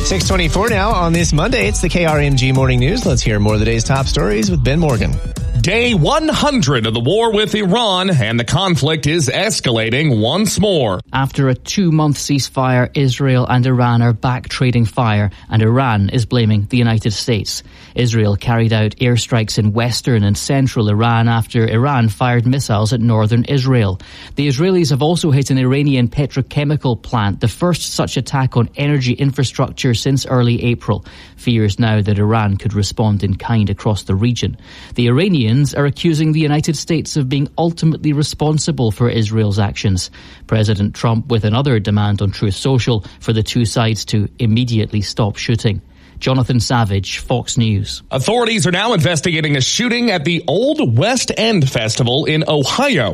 6:24 now on this Monday. It's the KRMG Morning News. Let's hear more of the day's top stories with Ben Morgan. Day 100 of the war with Iran, and the conflict is escalating once more. After a 2-month ceasefire, Israel and Iran are back trading fire, and Iran is blaming the United States. Israel carried out airstrikes in western and central Iran after Iran fired missiles at northern Israel. The Israelis have also hit an Iranian petrochemical plant, the first such attack on energy infrastructure since early April. Fears now that Iran could respond in kind across the region. The Iranians are accusing the United States of being ultimately responsible for Israel's actions. President Trump with another demand on Truth Social for the two sides to immediately stop shooting. Jonathan Savage, Fox News. Authorities are now investigating a shooting at the Old West End Festival in Ohio.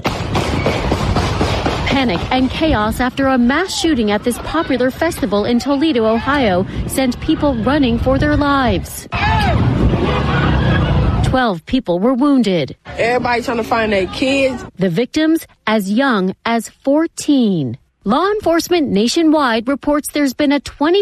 Panic and chaos after a mass shooting at this popular festival in Toledo, Ohio, sent people running for their lives. 12 people were wounded. Everybody trying to find their kids. The victims as young as 14. Law enforcement nationwide reports there's been a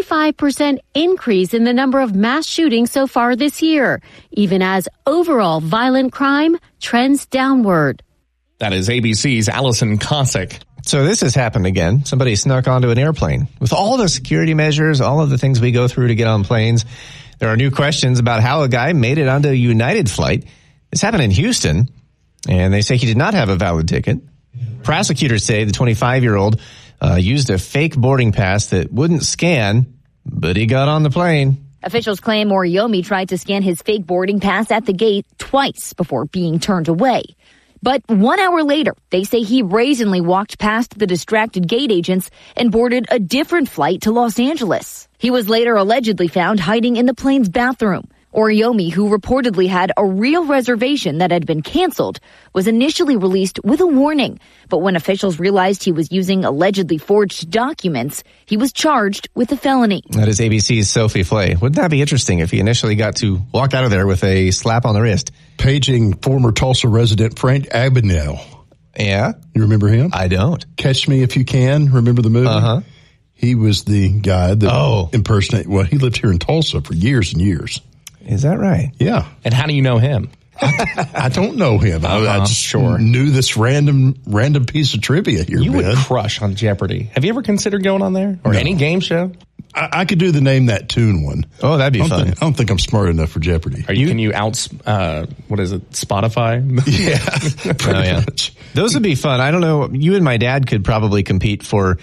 25% increase in the number of mass shootings so far this year, even as overall violent crime trends downward. That is ABC's Allison Cossack. So this has happened again. Somebody snuck onto an airplane. With all the security measures, all of the things we go through to get on planes, there are new questions about how a guy made it onto a United flight. This happened in Houston, and they say he did not have a valid ticket. Prosecutors say the 25-year-old used a fake boarding pass that wouldn't scan, but he got on the plane. Officials claim Oriyomi tried to scan his fake boarding pass at the gate twice before being turned away. But 1 hour later, they say he brazenly walked past the distracted gate agents and boarded a different flight to Los Angeles. He was later allegedly found hiding in the plane's bathroom. Oriyomi, who reportedly had a real reservation that had been canceled, was initially released with a warning. But when officials realized he was using allegedly forged documents, he was charged with a felony. That is ABC's Sophie Flay. Wouldn't that be interesting if he initially got to walk out of there with a slap on the wrist? Paging former Tulsa resident Frank Abagnale. Yeah? You remember him? I don't. Catch Me If You Can. Remember the movie? Uh-huh. He was the guy that impersonated. Well, he lived here in Tulsa for years and years. Is that right? Yeah. And how do you know him? I don't know him. I just knew this random piece of trivia here. You would crush on Jeopardy. Have you ever considered going on there? Or any game show? I could do the Name That Tune one. Oh, that'd be fun. I don't think I'm smart enough for Jeopardy. Can you what is it, Spotify? Yeah, pretty much. Those would be fun. I don't know. You and my dad could probably compete for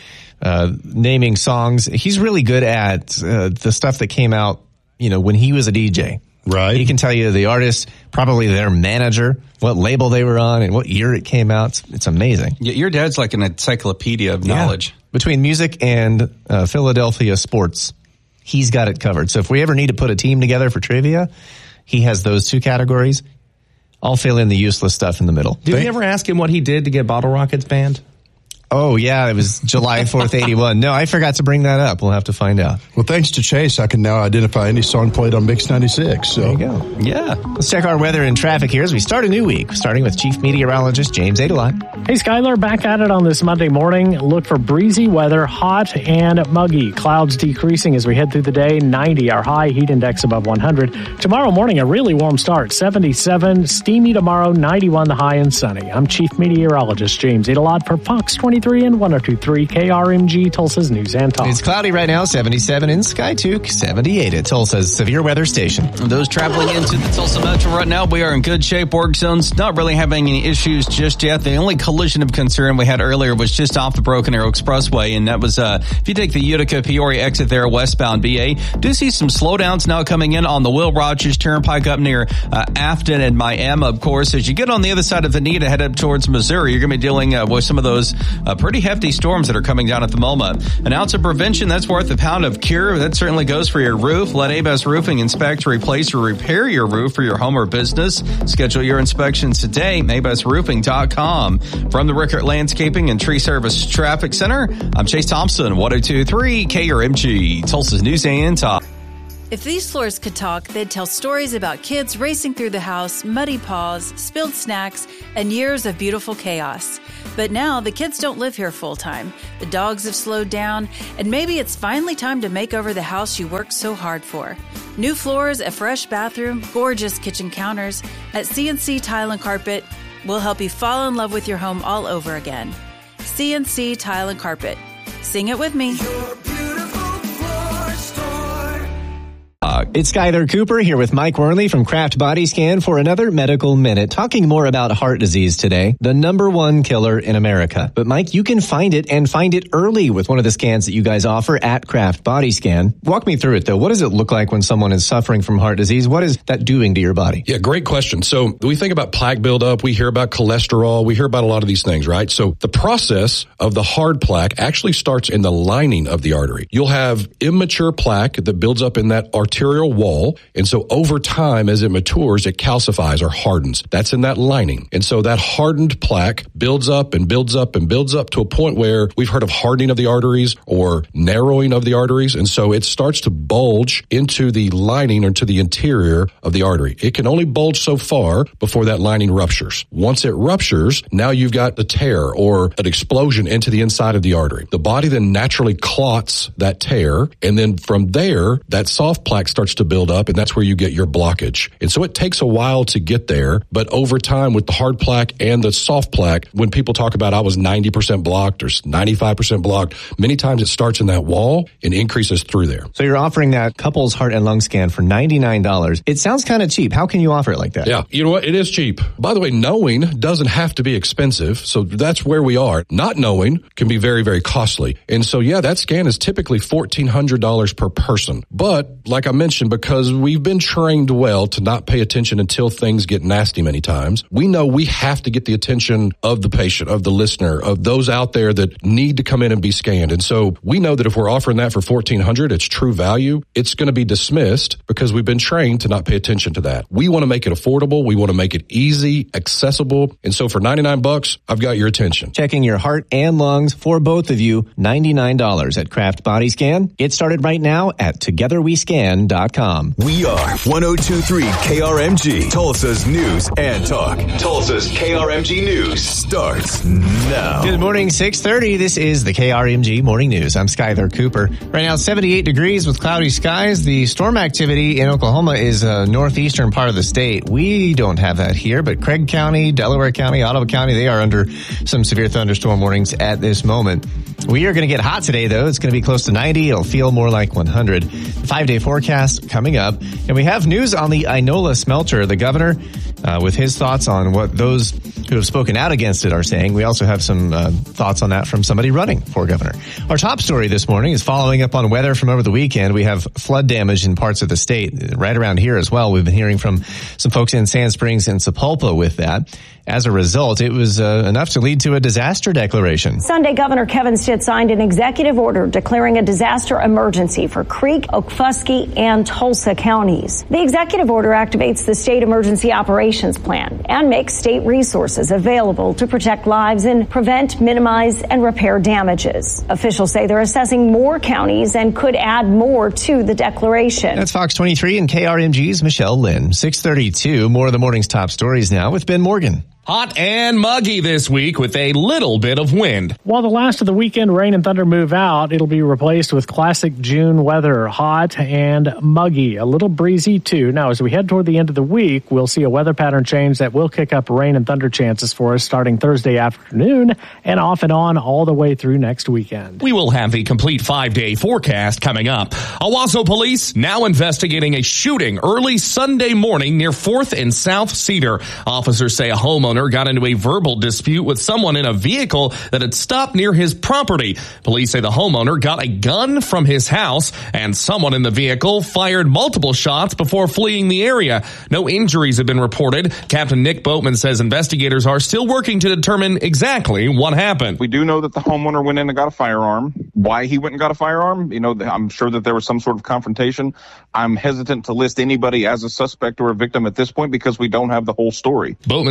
naming songs. He's really good at the stuff that came out, when he was a DJ. Right. He can tell you the artist, probably their manager, what label they were on, and what year it came out. It's amazing. Your dad's like an encyclopedia of knowledge. Between music and Philadelphia sports, he's got it covered. So if we ever need to put a team together for trivia, he has those two categories. I'll fill in the useless stuff in the middle. Did you ever ask him what he did to get Bottle Rockets banned? Oh, yeah, it was July 4th, 81. No, I forgot to bring that up. We'll have to find out. Well, thanks to Chase, I can now identify any song played on Mix 96. So. There you go. Yeah. Let's check our weather and traffic here as we start a new week, starting with Chief Meteorologist James Adelot. Hey, Skylar, back at it on this Monday morning. Look for breezy weather, hot and muggy. Clouds decreasing as we head through the day. 90, our high, heat index above 100. Tomorrow morning, a really warm start. 77, steamy tomorrow, 91 the high and sunny. I'm Chief Meteorologist James Adelot for Fox 23 and 102.3 KRMG, Tulsa's News and Talk. It's cloudy right now, 77 in Skytook, 78 at Tulsa's severe weather station. Those traveling into the Tulsa Metro right now, we are in good shape. Work zones not really having any issues just yet. The only collision of concern we had earlier was just off the Broken Arrow Expressway, and that was if you take the Utica-Peoria exit there, westbound BA. Do see some slowdowns now coming in on the Will Rogers Turnpike up near Afton and Miami, of course. As you get on the other side of Veneta, head up towards Missouri, you're going to be dealing with some of those pretty hefty storms that are coming down at the moment. An ounce of prevention, that's worth a pound of cure. That certainly goes for your roof. Let Abas Roofing inspect, replace, or repair your roof for your home or business. Schedule your inspections today, abasroofing.com. From the Rickert Landscaping and Tree Service Traffic Center, I'm Chase Thompson, 102.3 KRMG, Tulsa's News and Talk. If these floors could talk, they'd tell stories about kids racing through the house, muddy paws, spilled snacks, and years of beautiful chaos. But now the kids don't live here full time. The dogs have slowed down, and maybe it's finally time to make over the house you worked so hard for. New floors, a fresh bathroom, gorgeous kitchen counters. At CNC Tile and Carpet, we'll help you fall in love with your home all over again. CNC Tile and Carpet. Sing it with me. It's Skyler Cooper here with Mike Worley from Kraft Body Scan for another Medical Minute, talking more about heart disease today, the #1 killer in America. But Mike, you can find it and find it early with one of the scans that you guys offer at Kraft Body Scan. Walk me through it though. What does it look like when someone is suffering from heart disease? What is that doing to your body? Yeah, great question. So we think about plaque buildup. We hear about cholesterol. We hear about a lot of these things, right? So the process of the hard plaque actually starts in the lining of the artery. You'll have immature plaque that builds up in that arterial wall. And so over time, as it matures, it calcifies or hardens. That's in that lining. And so that hardened plaque builds up and builds up and builds up to a point where we've heard of hardening of the arteries or narrowing of the arteries. And so it starts to bulge into the lining or to the interior of the artery. It can only bulge so far before that lining ruptures. Once it ruptures, now you've got the tear or an explosion into the inside of the artery. The body then naturally clots that tear. And then from there, that soft plaque starts to build up, and that's where you get your blockage. And so it takes a while to get there, but over time with the hard plaque and the soft plaque, when people talk about I was 90% blocked or 95% blocked, many times it starts in that wall and increases through there. So you're offering that couples heart and lung scan for $99. It sounds kind of cheap. How can you offer it like that? Yeah, you know what? It is cheap. By the way, knowing doesn't have to be expensive, so that's where we are. Not knowing can be very, very costly. And so, yeah, that scan is typically $1,400 per person. But like I mentioned, because we've been trained well to not pay attention until things get nasty many times, we know we have to get the attention of the patient, of the listener, of those out there that need to come in and be scanned. And so we know that if we're offering that for $1,400, it's true value. It's going to be dismissed because we've been trained to not pay attention to that. We want to make it affordable. We want to make it easy, accessible. And so for $99, I've got your attention. Checking your heart and lungs for both of you, $99 at Kraft Body Scan. Get started right now at togetherwescan.com. We are 102.3 KRMG, Tulsa's news and talk. Tulsa's KRMG News starts now. Good morning, 6:30. This is the KRMG Morning News. I'm Skyler Cooper. Right now, 78 degrees with cloudy skies. The storm activity in Oklahoma is a northeastern part of the state. We don't have that here, but Craig County, Delaware County, Ottawa County, they are under some severe thunderstorm warnings at this moment. We are going to get hot today, though. It's going to be close to 90. It'll feel more like 100. 5-day forecast coming up. And we have news on the Inola smelter. The governor, with his thoughts on what those who have spoken out against it are saying. We also have some thoughts on that from somebody running for governor. Our top story this morning is following up on weather from over the weekend. We have flood damage in parts of the state, right around here as well. We've been hearing from some folks in Sand Springs and Sapulpa with that. As a result, it was enough to lead to a disaster declaration. Sunday, Governor Kevin Stitt signed an executive order declaring a disaster emergency for Creek, Okfuskee, and Tulsa counties. The executive order activates the state emergency operations plan and makes state resources available to protect lives and prevent, minimize, and repair damages. Officials say they're assessing more counties and could add more to the declaration. That's Fox 23 and KRMG's Michelle Lynn. 6:32. More of the morning's top stories now with Ben Morgan. Hot and muggy this week with a little bit of wind. While the last of the weekend rain and thunder move out, it'll be replaced with classic June weather, hot and muggy, a little breezy too. Now, as we head toward the end of the week, we'll see a weather pattern change that will kick up rain and thunder chances for us starting Thursday afternoon and off and on all the way through next weekend. We will have the complete 5-day forecast coming up. Owasso police now investigating a shooting early Sunday morning near 4th and South Cedar. Officers say a homeowner got into a verbal dispute with someone in a vehicle that had stopped near his property. Police say the homeowner got a gun from his house and someone in the vehicle fired multiple shots before fleeing the area. No injuries have been reported. Captain Nick Boatman says investigators are still working to determine exactly what happened. We do know that the homeowner went in and got a firearm. Why he went and got a firearm, I'm sure that there was some sort of confrontation. I'm hesitant to list anybody as a suspect or a victim at this point because we don't have the whole story. Boatman says the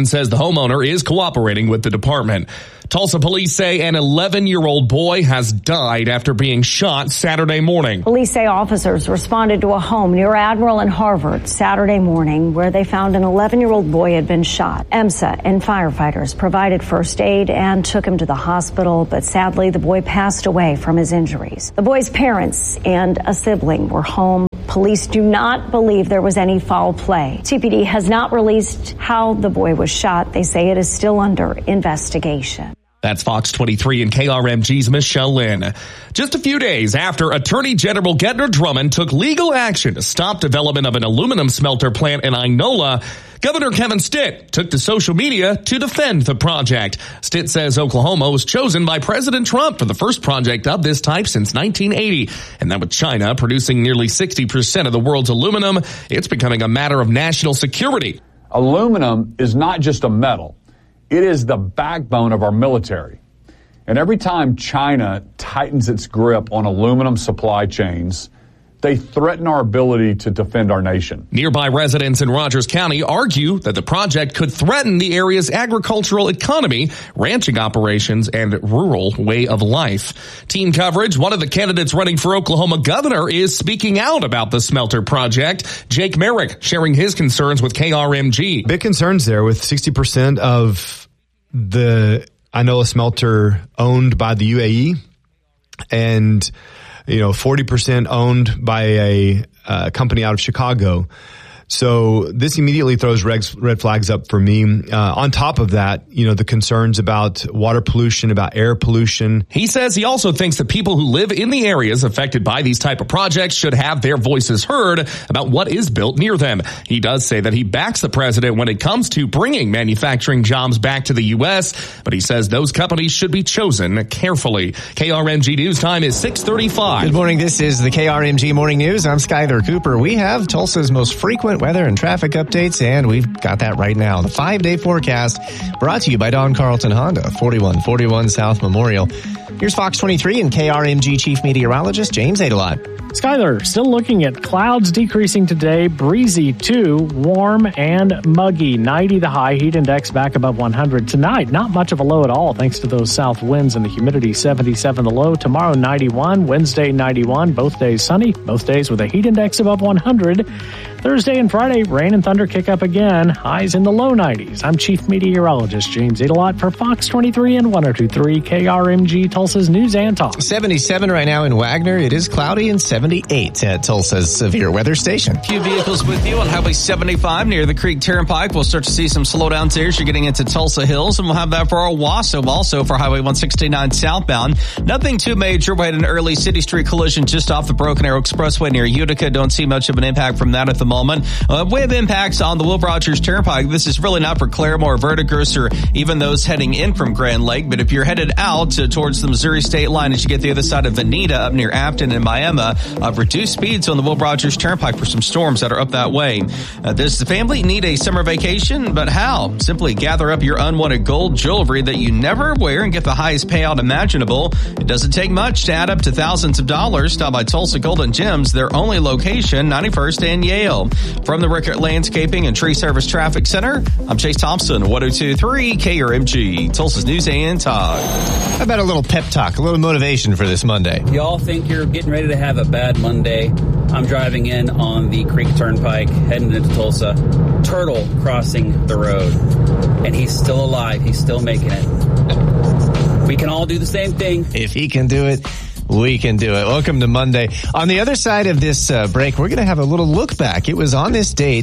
homeowner is cooperating with the department. Tulsa police say an 11-year-old boy has died after being shot Saturday morning. Police say officers responded to a home near Admiral and Harvard Saturday morning where they found an 11-year-old boy had been shot. EMSA and firefighters provided first aid and took him to the hospital, but sadly the boy passed away from his injuries. The boy's parents and a sibling were home. Police do not believe there was any foul play. TPD has not released how the boy was shot. They say it is still under investigation. That's Fox 23 and KRMG's Michelle Lynn. Just a few days after Attorney General Gentner Drummond took legal action to stop development of an aluminum smelter plant in Inola, Governor Kevin Stitt took to social media to defend the project. Stitt says Oklahoma was chosen by President Trump for the first project of this type since 1980. And that with China producing nearly 60% of the world's aluminum, it's becoming a matter of national security. Aluminum is not just a metal. It is the backbone of our military. And every time China tightens its grip on aluminum supply chains, they threaten our ability to defend our nation. Nearby residents in Rogers County argue that the project could threaten the area's agricultural economy, ranching operations, and rural way of life. Team coverage, one of the candidates running for Oklahoma governor is speaking out about the smelter project. Jake Merrick sharing his concerns with KRMG. Big concerns there with 60% of the Inola smelter owned by the UAE and 40% owned by a company out of Chicago. So this immediately throws red flags up for me. On top of that, the concerns about water pollution, about air pollution. He says he also thinks that people who live in the areas affected by these type of projects should have their voices heard about what is built near them. He does say that he backs the president when it comes to bringing manufacturing jobs back to the U.S., but he says those companies should be chosen carefully. KRMG News Time is 6:35. Good morning. This is the KRMG Morning News. I'm Skyler Cooper. We have Tulsa's most frequent weather and traffic updates, and we've got that right now. The 5-day forecast brought to you by Don Carlton Honda, 4141 South Memorial. Here's Fox 23 and KRMG Chief Meteorologist James Adelot. Skyler, still looking at clouds decreasing today, breezy too, warm and muggy. 90 the high, heat index back above 100. Tonight, not much of a low at all thanks to those south winds and the humidity. 77 the low. Tomorrow 91, Wednesday 91, both days sunny, both days with a heat index above 100. Thursday and Friday, rain and thunder kick up again, highs in the low 90s. I'm Chief Meteorologist James Adelot for Fox 23 and 102.3 KRMG Tulsa's News and Talk. 77 right now in Wagner. It is cloudy and 78 at Tulsa's severe weather station. A few vehicles with you on Highway 75 near the Creek Turnpike. We'll start to see some slowdowns there as you're getting into Tulsa Hills, and we'll have that for Owasso also for Highway 169 southbound. Nothing too major. We had an early City Street collision just off the Broken Arrow Expressway near Utica. Don't see much of an impact from that at the moment. We have impacts on the Will Rogers Turnpike. This is really not for Claremore, Verdigris, or even those heading in from Grand Lake. But if you're headed out towards the Missouri state line as you get the other side of Veneta up near Afton and Miami, reduced speeds on the Will Rogers Turnpike for some storms that are up that way. Does the family need a summer vacation? But how? Simply gather up your unwanted gold jewelry that you never wear and get the highest payout imaginable. It doesn't take much to add up to thousands of dollars. Stop by Tulsa Golden Gems, their only location, 91st and Yale. From the Rickert Landscaping and Tree Service Traffic Center, I'm Chase Thompson, 102.3 KRMG, Tulsa's News and Talk. How about a little pep talk, a little motivation for this Monday? Y'all think you're getting ready to have a bad Monday? I'm driving in on the Creek Turnpike, heading into Tulsa. Turtle crossing the road, and he's still alive. He's still making it. We can all do the same thing. If he can do it, we can do it. Welcome to Monday. On the other side of this break, we're going to have a little look back. It was on this date,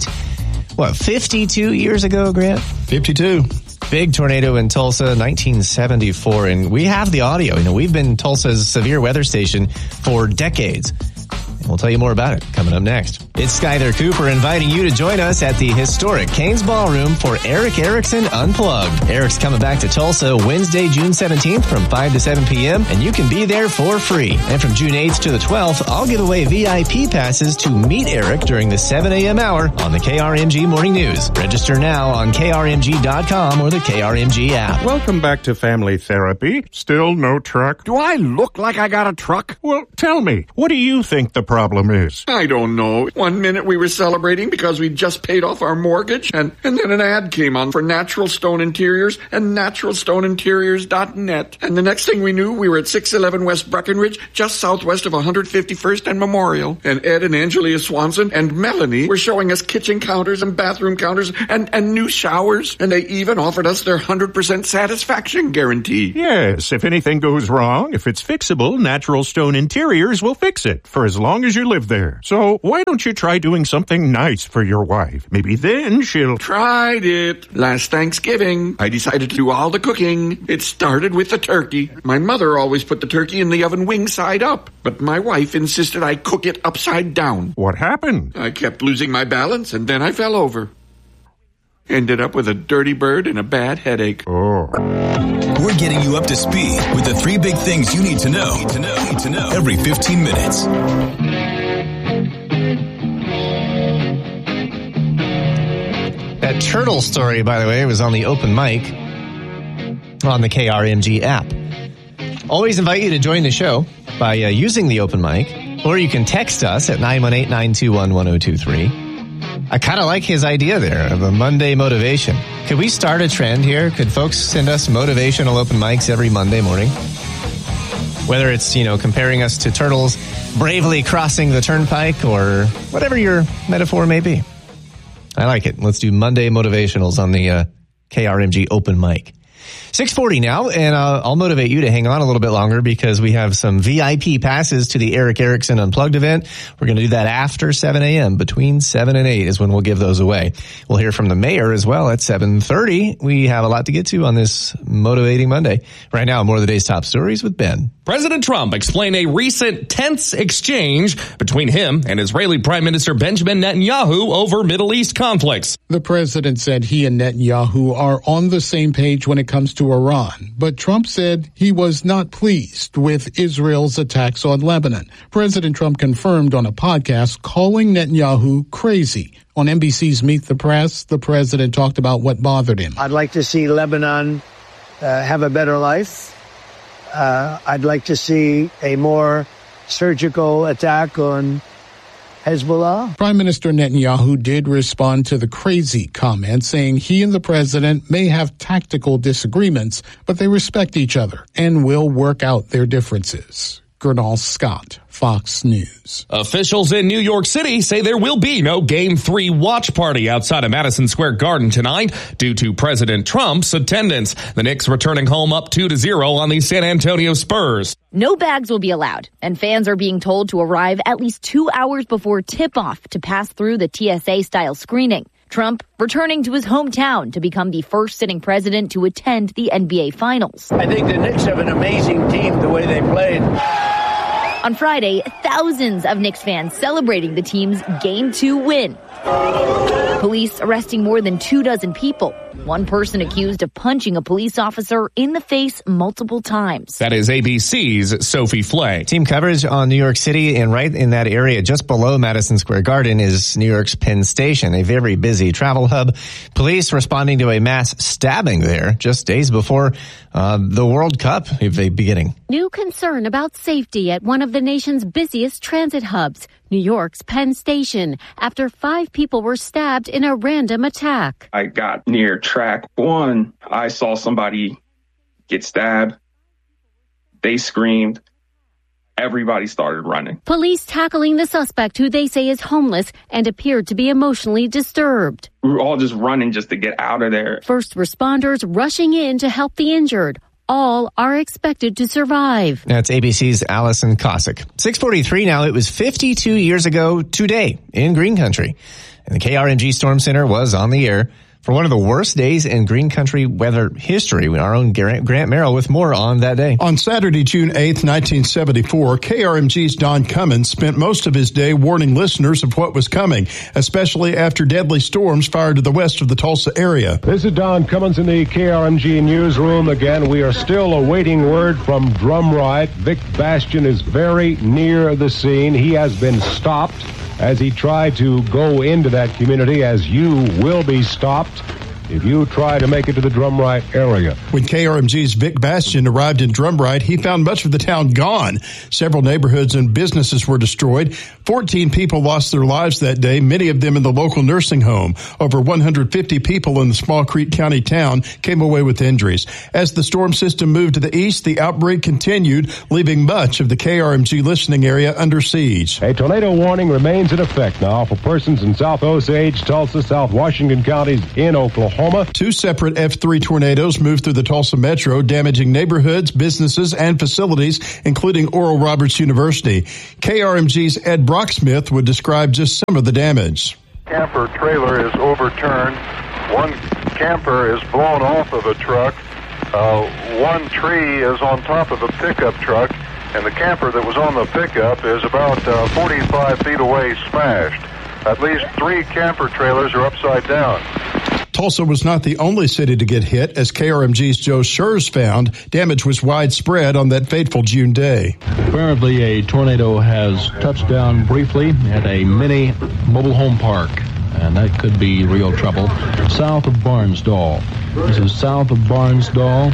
52 years ago, Grant? 52. Big tornado in Tulsa, 1974. And we have the audio. We've been Tulsa's severe weather station for decades. We'll tell you more about it coming up next. It's Skyler Cooper inviting you to join us at the historic Cain's Ballroom for Eric Erickson Unplugged. Eric's coming back to Tulsa Wednesday, June 17th from 5 to 7 p.m. and you can be there for free. And from June 8th to the 12th, I'll give away VIP passes to meet Eric during the 7 a.m. hour on the KRMG Morning News. Register now on KRMG.com or the KRMG app. Welcome back to Family Therapy. Still no truck? Do I look like I got a truck? Well, tell me, what do you think the problem is. I don't know. One minute we were celebrating because we just paid off our mortgage, and then an ad came on for Natural Stone Interiors and naturalstoneinteriors.net. And the next thing we knew, we were at 611 West Breckenridge, just southwest of 151st and Memorial. And Ed and Angelia Swanson and Melanie were showing us kitchen counters and bathroom counters and new showers. And they even offered us their 100% satisfaction guarantee. Yes, if anything goes wrong, if it's fixable, Natural Stone Interiors will fix it for as long as you live there. So why don't you try doing something nice for your wife? Maybe then she'll... Tried it. Last Thanksgiving, I decided to do all the cooking. It started with the turkey. My mother always put the turkey in the oven wing side up, but my wife insisted I cook it upside down. What happened? I kept losing my balance, and then I fell over. Ended up with a dirty bird and a bad headache. Oh. We're getting you up to speed with the 3 big things you need to know. Every 15 minutes. That turtle story, by the way, was on the open mic on the KRMG app. Always invite you to join the show by using the open mic, or you can text us at 918-921-1023. I kind of like his idea there of a Monday motivation. Could we start a trend here? Could folks send us motivational open mics every Monday morning? Whether it's, comparing us to turtles bravely crossing the turnpike or whatever your metaphor may be. I like it. Let's do Monday motivationals on the KRMG open mic. 6:40 now, and I'll motivate you to hang on a little bit longer because we have some VIP passes to the Eric Erickson Unplugged event. We're going to do that after 7 a.m. Between 7 and 8 is when we'll give those away. We'll hear from the mayor as well at 7:30. We have a lot to get to on this motivating Monday. Right now, more of the day's top stories with Ben. President Trump explained a recent tense exchange between him and Israeli Prime Minister Benjamin Netanyahu over Middle East conflicts. The president said he and Netanyahu are on the same page when it comes to Iran, but Trump said he was not pleased with Israel's attacks on Lebanon. President Trump confirmed on a podcast calling Netanyahu crazy. On NBC's Meet the Press, the president talked about what bothered him. I'd like to see Lebanon have a better life. I'd like to see a more surgical attack on Hezbollah. Prime Minister Netanyahu did respond to the crazy comment, saying he and the president may have tactical disagreements, but they respect each other and will work out their differences. Gernal Scott, Fox News. Officials in New York City say there will be no Game 3 watch party outside of Madison Square Garden tonight due to President Trump's attendance. The Knicks returning home up 2-0 on the San Antonio Spurs. No bags will be allowed, and fans are being told to arrive at least 2 hours before tip-off to pass through the TSA-style screening. Trump returning to his hometown to become the first sitting president to attend the NBA Finals. I think the Knicks have an amazing team the way they played. On Friday, thousands of Knicks fans celebrating the team's Game 2 win. Police arresting more than 24 people. One person accused of punching a police officer in the face multiple times. That is ABC's Sophie Flay. Team coverage on New York City, and right in that area just below Madison Square Garden is New York's Penn Station, a very busy travel hub. Police responding to a mass stabbing there just days before the World Cup beginning. New concern about safety at one of the nation's busiest transit hubs, New York's Penn Station, after 5 people were stabbed in a random attack. I got near track 1. I saw somebody get stabbed. They screamed. Everybody started running. Police tackling the suspect, who they say is homeless and appeared to be emotionally disturbed. We were all just running just to get out of there. First responders rushing in to help the injured. All are expected to survive. That's ABC's Allison Cossack. 6:43 now. It was 52 years ago today in Green Country. And the KRMG Storm Center was on the air for one of the worst days in Green Country weather history. Our own Grant Merrill with more on that day. On Saturday, June 8th, 1974, KRMG's Don Cummins spent most of his day warning listeners of what was coming, especially after deadly storms fired to the west of the Tulsa area. This is Don Cummins in the KRMG newsroom. Again, we are still awaiting word from Drumright. Vic Bastian is very near the scene. He has been stopped as he tried to go into that community, as you will be stopped if you try to make it to the Drumright area. When KRMG's Vic Bastian arrived in Drumright, he found much of the town gone. Several neighborhoods and businesses were destroyed. 14 people lost their lives that day, many of them in the local nursing home. Over 150 people in the small Creek County town came away with injuries. As the storm system moved to the east, the outbreak continued, leaving much of the KRMG listening area under siege. A tornado warning remains in effect now for persons in South Osage, Tulsa, South Washington counties in Oklahoma. 2 separate F3 tornadoes moved through the Tulsa metro, damaging neighborhoods, businesses, and facilities, including Oral Roberts University. KRMG's Ed Brocksmith would describe just some of the damage. Camper trailer is overturned. One camper is blown off of a truck. One tree is on top of a pickup truck, and the camper that was on the pickup is about 45 feet away, smashed. At least 3 camper trailers are upside down. Tulsa was not the only city to get hit. As KRMG's Joe Schurz found, damage was widespread on that fateful June day. Apparently, a tornado has touched down briefly at a mini mobile home park, and that could be real trouble, south of Barnsdall. This is south of Barnsdall,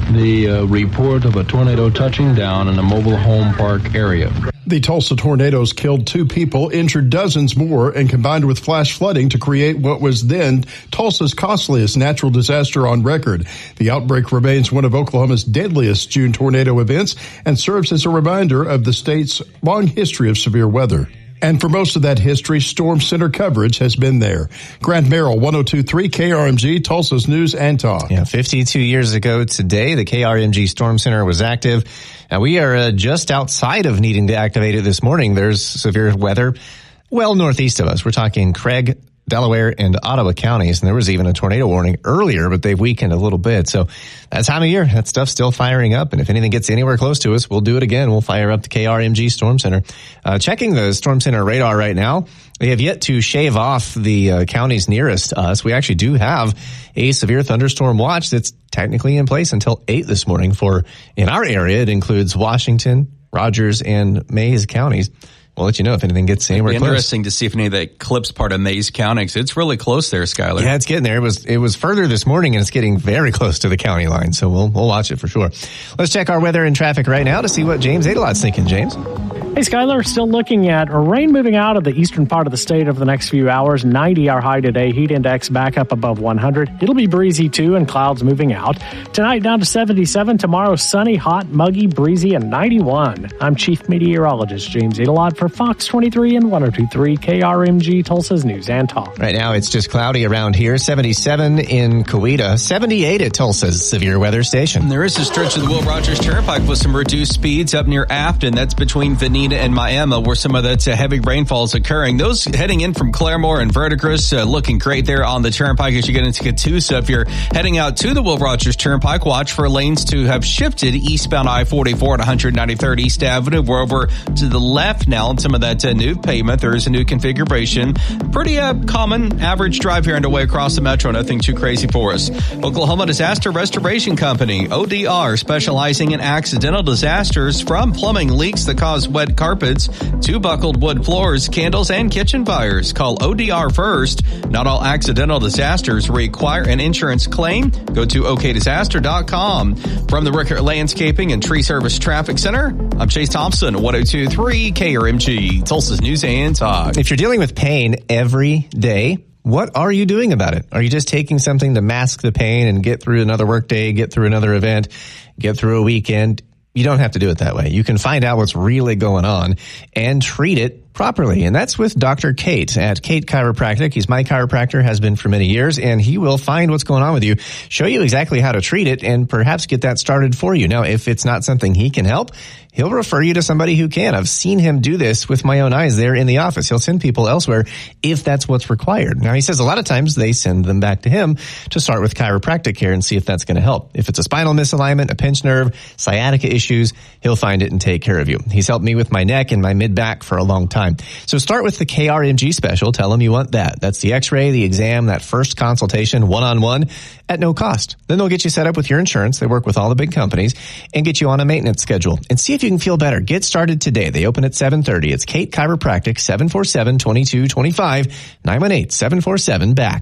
the report of a tornado touching down in a mobile home park area. The Tulsa tornadoes killed 2 people, injured dozens more, and combined with flash flooding to create what was then Tulsa's costliest natural disaster on record. The outbreak remains one of Oklahoma's deadliest June tornado events and serves as a reminder of the state's long history of severe weather. And for most of that history, Storm Center coverage has been there. Grant Merrill, 102.3 KRMG, Tulsa's News and Talk. Yeah, 52 years ago today, the KRMG Storm Center was active. Now, we are just outside of needing to activate it this morning. There's severe weather well northeast of us. We're talking Craig, Delaware, and Ottawa counties. And there was even a tornado warning earlier, but they've weakened a little bit. So that time of year, that stuff's still firing up. And if anything gets anywhere close to us, we'll do it again. We'll fire up the KRMG Storm Center. Checking the Storm Center radar right now, they have yet to shave off the counties nearest us. We actually do have a severe thunderstorm watch that's technically in place until 8 this morning for, in our area, it includes Washington, Rogers, and Mays counties. We'll let you know if anything gets anywhere close. Interesting to see if any of that clips part of Mays County, because it's really close there, Skyler. Yeah, it's getting there. It was further this morning, and it's getting very close to the county line, so we'll watch it for sure. Let's check our weather and traffic right now to see what James Adelot's thinking. James? Hey, Skyler, still looking at rain moving out of the eastern part of the state over the next few hours. 90 our high today. Heat index back up above 100. It'll be breezy, too, and clouds moving out. Tonight down to 77. Tomorrow sunny, hot, muggy, breezy, and 91. I'm Chief Meteorologist James Adelot for Fox 23 and 102.3 KRMG, Tulsa's News and Talk. Right now it's just cloudy around here. 77 in Coweta. 78 at Tulsa's severe weather station. And there is a stretch of the Will Rogers Turnpike with some reduced speeds up near Afton. That's between Veneta and Miami, where some of that heavy rainfall is occurring. Those heading in from Claremore and Verdigris looking great there on the turnpike as you get into Catoosa. If you're heading out to the Will Rogers Turnpike, watch for lanes to have shifted eastbound I-44 at 193rd East Avenue. We're over to the left now on some of that new pavement. There is a new configuration. Pretty common average drive here underway across the metro. Nothing too crazy for us. Oklahoma Disaster Restoration Company, ODR, specializing in accidental disasters from plumbing leaks that cause wet carpets to buckled wood floors, candles, and kitchen fires. Call ODR first. Not all accidental disasters require an insurance claim. Go to okdisaster.com. From the Rickert Landscaping and Tree Service Traffic Center, I'm Chase Thompson, 102.3 KRMG, Tulsa's News and Talk. If you're dealing with pain every day, what are you doing about it? Are you just taking something to mask the pain and get through another workday, get through another event, get through a weekend? You don't have to do it that way. You can find out what's really going on and treat it properly. And that's with Dr. Kate at Kate Chiropractic. He's my chiropractor, has been for many years, and he will find what's going on with you, show you exactly how to treat it, and perhaps get that started for you. Now, if it's not something he can help, he'll refer you to somebody who can. I've seen him do this with my own eyes there in the office. He'll send people elsewhere if that's what's required. Now, he says a lot of times they send them back to him to start with chiropractic care and see if that's going to help. If it's a spinal misalignment, a pinched nerve, sciatica issues, he'll find it and take care of you. He's helped me with my neck and my mid-back for a long time. So start with the KRMG special. Tell him you want that. That's the x-ray, the exam, that first consultation, one-on-one at no cost. Then they'll get you set up with your insurance. They work with all the big companies and get you on a maintenance schedule and see if you can feel better. Get started today. They open at 7:30. It's Kate Chiropractic, 747-2225, 918-747-BACK.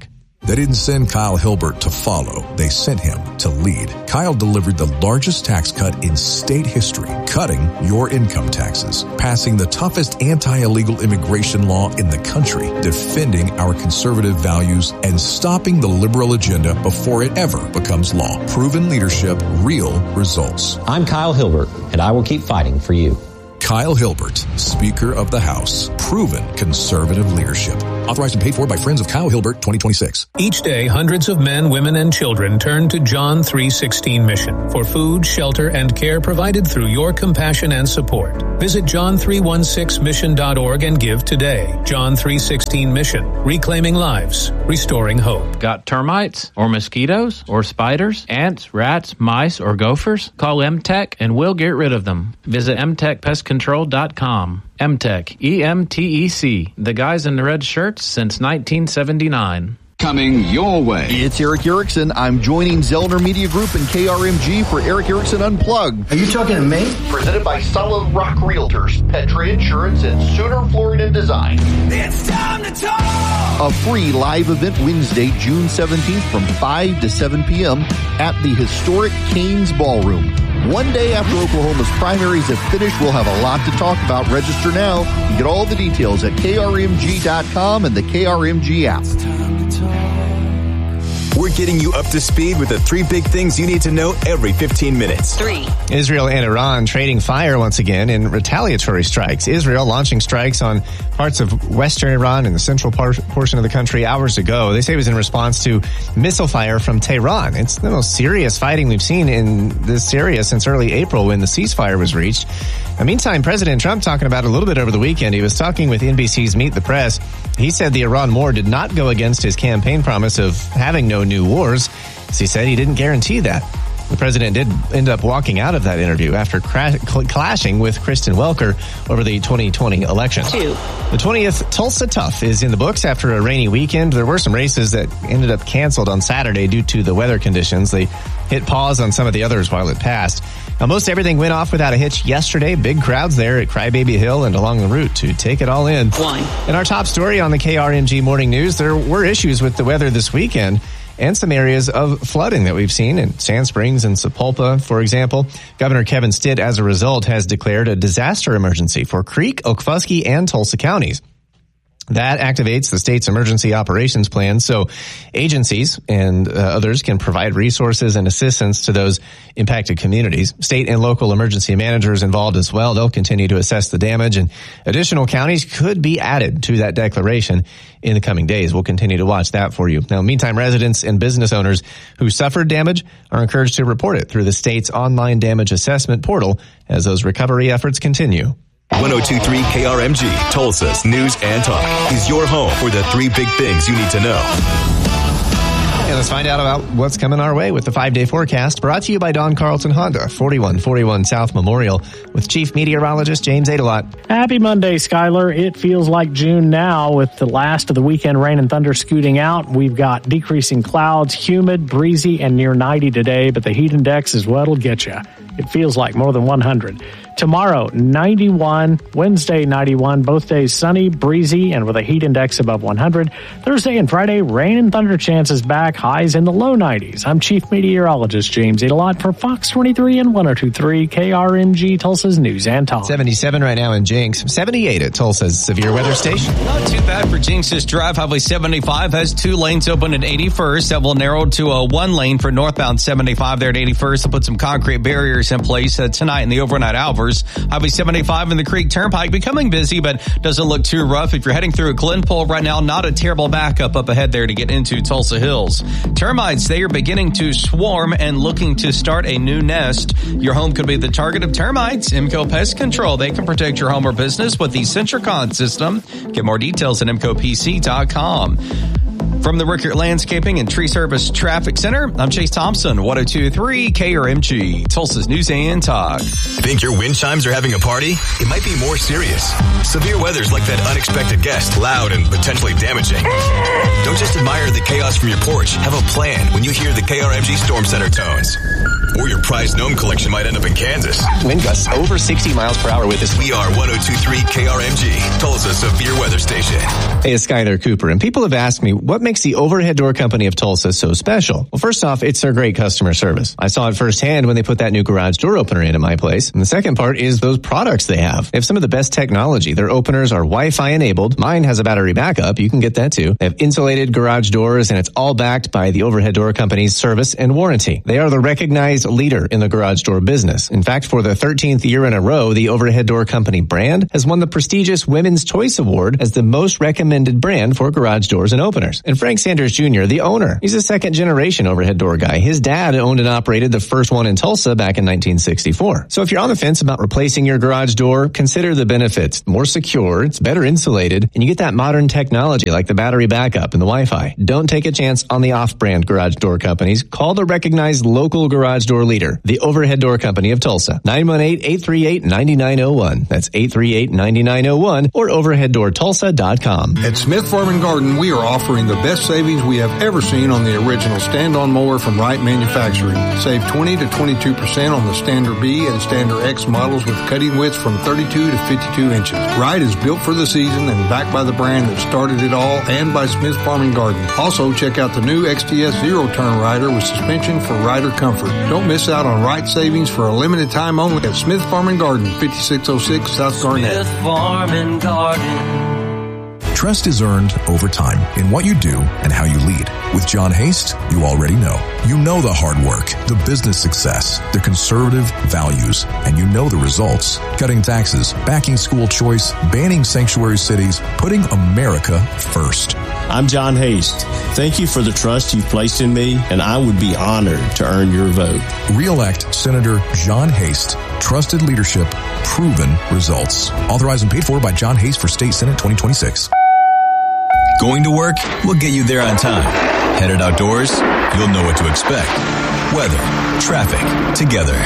They didn't send Kyle Hilbert to follow. They sent him to lead. Kyle delivered the largest tax cut in state history, cutting your income taxes, passing the toughest anti-illegal immigration law in the country, defending our conservative values, and stopping the liberal agenda before it ever becomes law. Proven leadership, real results. I'm Kyle Hilbert, and I will keep fighting for you. Kyle Hilbert, Speaker of the House. Proven conservative leadership. Authorized and paid for by Friends of Kyle Hilbert, 2026. Each day, hundreds of men, women, and children turn to John 3:16 Mission for food, shelter, and care provided through your compassion and support. Visit john316mission.org and give today. John 3:16 Mission, reclaiming lives, restoring hope. Got termites or mosquitoes or spiders, ants, rats, mice, or gophers? Call M-Tech and we'll get rid of them. Visit mtechpestcontrol.com. M-Tech, E-M-T-E-C. The guys in the red shirts since 1979. Coming your way. It's Eric Erickson. I'm joining Zellner Media Group and KRMG for Eric Erickson Unplugged. Are you talking to me? Presented by Solid Rock Realtors, Petra Insurance, and Sooner Florida Design. It's time to talk! A free live event Wednesday, June 17th from 5 to 7 p.m. at the historic Cain's Ballroom. One day after Oklahoma's primaries have finished, we'll have a lot to talk about. Register now. You get all the details at krmg.com and the KRMG app. We're getting you up to speed with the 3 big things you need to know every 15 minutes. 3. Israel and Iran trading fire once again in retaliatory strikes. Israel launching strikes on parts of western Iran and the central portion of the country hours ago. They say it was in response to missile fire from Tehran. It's the most serious fighting we've seen in this area since early April when the ceasefire was reached. Meantime, President Trump talking about it a little bit over the weekend. He was talking with NBC's Meet the Press. He said the Iran war did not go against his campaign promise of having no new wars, as he said he didn't guarantee that. The president did end up walking out of that interview after clashing with Kristen Welker over the 2020 election. 2. The 20th Tulsa Tough is in the books after a rainy weekend. There were some races that ended up canceled on Saturday due to the weather conditions. They hit pause on some of the others while it passed. Now, most everything went off without a hitch yesterday. Big crowds there at Crybaby Hill and along the route to take it all in. 1. In our top story on the KRMG Morning News, there were issues with the weather this weekend and some areas of flooding that we've seen in Sand Springs and Sapulpa, for example. Governor Kevin Stitt, as a result, has declared a disaster emergency for Creek, Okfuskee, and Tulsa counties. That activates the state's emergency operations plan, so agencies and others can provide resources and assistance to those impacted communities. State and local emergency managers involved as well. They'll continue to assess the damage, and additional counties could be added to that declaration in the coming days. We'll continue to watch that for you. Now, meantime, residents and business owners who suffered damage are encouraged to report it through the state's online damage assessment portal as those recovery efforts continue. 102.3 KRMG, Tulsa's News and Talk, is your home for the 3 big things you need to know. And let's find out about what's coming our way with the 5-day forecast, brought to you by Don Carlton Honda, 4141 South Memorial, with Chief Meteorologist James Adelot. Happy Monday, Skyler. It feels like June now with the last of the weekend rain and thunder scooting out. We've got decreasing clouds, humid, breezy, and near 90 today, but the heat index is what'll get you. It feels like more than 100. Tomorrow, 91. Wednesday, 91. Both days sunny, breezy, and with a heat index above 100. Thursday and Friday, rain and thunder chances back, highs in the low 90s. I'm Chief Meteorologist James Adelot for Fox 23 and 102.3 KRMG, Tulsa's News and Talk. 77 right now in Jinx. 78 at Tulsa's Severe Weather Station. Not too bad for Jinx's Drive. Highway 75 has 2 lanes open at 81st. That will narrow to a 1 lane for northbound 75 there at 81st. They'll put some concrete barriers in place tonight in the overnight hours. Highway 75 in the Creek Turnpike becoming busy, but doesn't look too rough. If you're heading through Glenpole right now, not a terrible backup up ahead there to get into Tulsa Hills. Termites, they are beginning to swarm and looking to start a new nest. Your home could be the target of termites. IMCO Pest Control, they can protect your home or business with the Centricon system. Get more details at IMCOPC.com. From the Rickert Landscaping and Tree Service Traffic Center, I'm Chase Thompson, 102.3 KRMG, Tulsa's News and Talk. Think your wind chimes are having a party? It might be more serious. Severe weather's like that unexpected guest, loud and potentially damaging. Don't just admire the chaos from your porch. Have a plan when you hear the KRMG Storm Center tones. Or your prized gnome collection might end up in Kansas. Wind gusts over 60 miles per hour with us. We are 102.3 KRMG, Tulsa's Severe Weather Station. Hey, it's Skyler Cooper, and people have asked me, what makes makes the Overhead Door Company of Tulsa so special? Well, first off, it's their great customer service. I saw it firsthand when they put that new garage door opener into my place. And the second part is those products they have. They have some of the best technology. Their openers are Wi-Fi enabled. Mine has a battery backup. You can get that too. They have insulated garage doors, and it's all backed by the Overhead Door Company's service and warranty. They are the recognized leader in the garage door business. In fact, for the 13th year in a row, the Overhead Door Company brand has won the prestigious Women's Choice Award as the most recommended brand for garage doors and openers. And Frank Sanders Jr., the owner, he's a second-generation overhead door guy. His dad owned and operated the first one in Tulsa back in 1964. So if you're on the fence about replacing your garage door, consider the benefits. More secure, it's better insulated, and you get that modern technology like the battery backup and the Wi-Fi. Don't take a chance on the off-brand garage door companies. Call the recognized local garage door leader, the Overhead Door Company of Tulsa. 918-838-9901. That's 838-9901 or overheaddoortulsa.com. At Smith Farm and Garden, we are offering the best savings we have ever seen on the original stand-on mower from Wright Manufacturing. Save 20 to 22% on the Standard B and Standard X models with cutting widths from 32 to 52 inches. Wright is built for the season and backed by the brand that started it all and by Smith Farm and Garden. Also, check out the new XTS Zero Turn Rider with suspension for rider comfort. Don't miss out on Wright savings for a limited time only at Smith Farm and Garden, 5606 South Garnett. Smith Farm and Garden. Trust is earned over time in what you do and how you lead. With John Haste, you already know. You know the hard work, the business success, the conservative values, and you know the results. Cutting taxes, backing school choice, banning sanctuary cities, putting America first. I'm John Haste. Thank you for the trust you've placed in me, and I would be honored to earn your vote. Re-elect Senator John Haste. Trusted leadership, proven results. Authorized and paid for by John Haste for State Senate 2026. Going to work? We'll get you there on time. Headed outdoors? You'll know what to expect. Weather, traffic, together.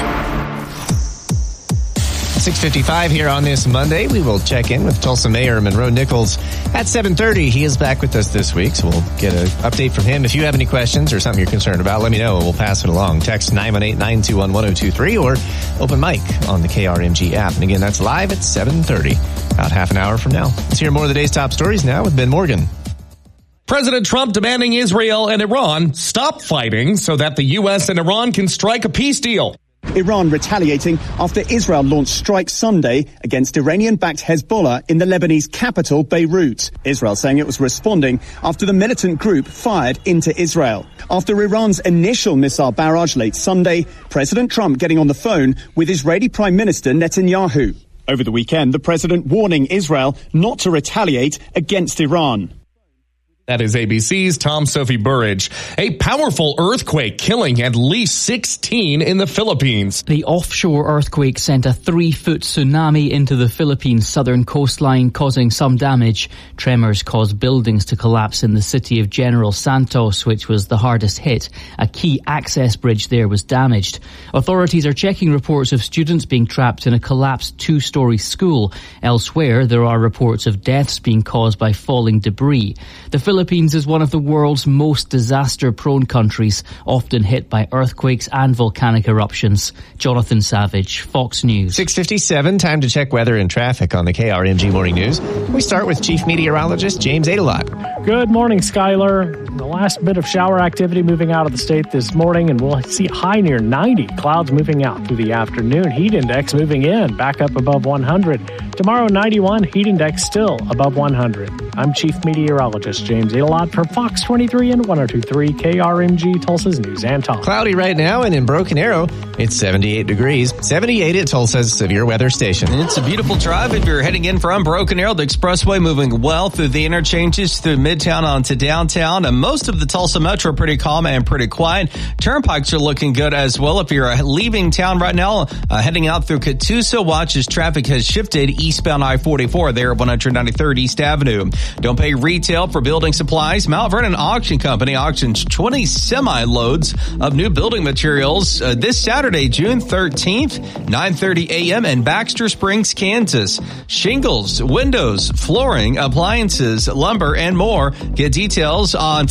6:55 here on this Monday. We will check in with Tulsa Mayor Monroe Nichols at 7:30. He is back with us this week, so we'll get an update from him. If you have any questions or something you're concerned about, let me know and we'll pass it along. Text 918-921-1023 or open mic on the KRMG app. And again, that's live at 7:30, about half an hour from now. Let's hear more of the day's top stories now with Ben Morgan. President Trump demanding Israel and Iran stop fighting so that the U.S. and Iran can strike a peace deal. Iran retaliating after Israel launched strikes Sunday against Iranian-backed Hezbollah in the Lebanese capital, Beirut. Israel saying it was responding after the militant group fired into Israel. After Iran's initial missile barrage late Sunday, President Trump getting on the phone with Israeli Prime Minister Netanyahu. Over the weekend, the president warning Israel not to retaliate against Iran. That is ABC's Tom Sophie Burridge. A powerful earthquake killing at least 16 in the Philippines. The offshore earthquake sent a 3-foot tsunami into the Philippines' southern coastline, causing some damage. Tremors caused buildings to collapse in the city of General Santos, which was the hardest hit. A key access bridge there was damaged. Authorities are checking reports of students being trapped in a collapsed 2-story school. Elsewhere, there are reports of deaths being caused by falling debris. The Philippines is one of the world's most disaster-prone countries, often hit by earthquakes and volcanic eruptions. Jonathan Savage, Fox News. 6:57, time to check weather and traffic on the KRMG Morning News. We start with Chief Meteorologist James Adelot. Good morning, Skylar. The last bit of shower activity moving out of the state this morning, and we'll see a high near 90. Clouds moving out through the afternoon. Heat index moving in, back up above 100. Tomorrow, 91. Heat index still above 100. I'm Chief Meteorologist James Adelot for Fox 23 and 102.3 KRMG, Tulsa's News and Talk. Cloudy right now, and in Broken Arrow, it's 78 degrees. 78 at Tulsa's severe weather station. It's a beautiful drive if you're heading in from Broken Arrow. The expressway moving well through the interchanges through Midtown onto downtown, and most of the Tulsa Metro pretty calm and pretty quiet. Turnpikes are looking good as well. If you're leaving town right now, heading out through Catoosa, watch as traffic has shifted eastbound I-44 there at 193rd East Avenue. Don't pay retail for building supplies. Mount Vernon Auction Company auctions 20 semi-loads of new building materials this Saturday, June 13th, 9:30 a.m. in Baxter Springs, Kansas. Shingles, windows, flooring, appliances, lumber, and more. Get details on Facebook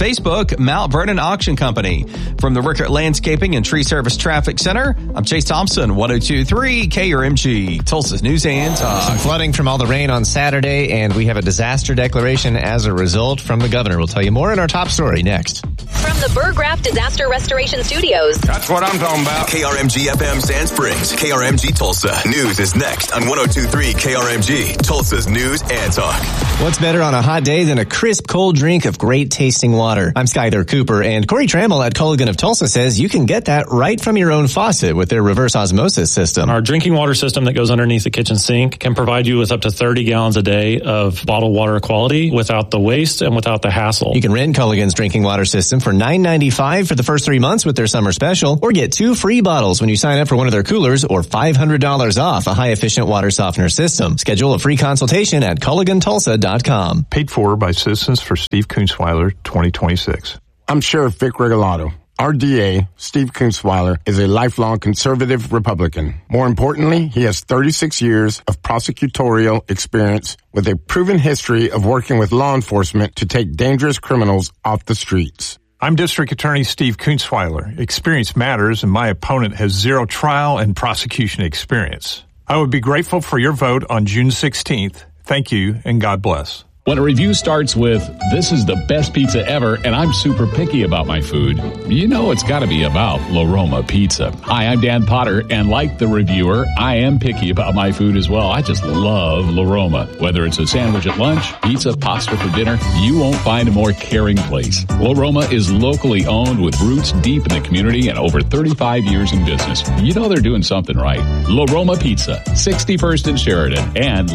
Facebook, Mount Vernon Auction Company. From the Rickert Landscaping and Tree Service Traffic Center, I'm Chase Thompson, 102.3 KRMG, Tulsa's News and Talk. Some flooding from all the rain on Saturday, and we have a disaster declaration as a result from the governor. We'll tell you more in our top story next. From the Burgraff Disaster Restoration Studios. That's what I'm talking about. KRMG FM Sand Springs, KRMG Tulsa. News is next on 102.3 KRMG, Tulsa's News and Talk. What's better on a hot day than a crisp, cold drink of great tasting water? I'm Skyler Cooper, and Corey Trammell at Culligan of Tulsa says you can get that right from your own faucet with their reverse osmosis system. Our drinking water system that goes underneath the kitchen sink can provide you with up to 30 gallons a day of bottled water quality without the waste and without the hassle. You can rent Culligan's drinking water system for $9.95 for the first 3 months with their summer special, or get 2 free bottles when you sign up for one of their coolers, or $500 off a high-efficient water softener system. Schedule a free consultation at CulliganTulsa.com. Paid for by Citizens for Steve Kunzweiler, 2026. I'm Sheriff Vic Regalado. Our DA, Steve Kunzweiler, is a lifelong conservative Republican. More importantly, he has 36 years of prosecutorial experience with a proven history of working with law enforcement to take dangerous criminals off the streets. I'm District Attorney Steve Kunzweiler. Experience matters, and my opponent has zero trial and prosecution experience. I would be grateful for your vote on June 16th. Thank you, and God bless. When a review starts with, "This is the best pizza ever, and I'm super picky about my food," you know it's got to be about La Roma Pizza. Hi, I'm Dan Potter, and like the reviewer, I am picky about my food as well. I just love La Roma. Whether it's a sandwich at lunch, pizza, pasta for dinner, you won't find a more caring place. La Roma is locally owned with roots deep in the community and over 35 years in business. You know they're doing something right. La Roma Pizza, 61st and Sheridan, and